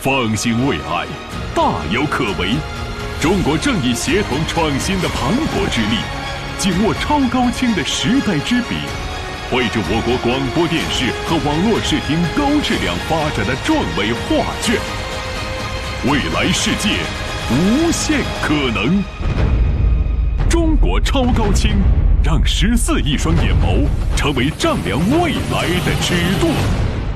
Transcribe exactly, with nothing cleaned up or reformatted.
放心未来，大有可为。中国正以协同创新的磅礴之力，紧握超高清的时代之笔，绘制我国广播电视和网络视听高质量发展的壮伟画卷。未来世界，无限可能。中国超高清，让十四亿双眼眸成为丈量未来的尺度。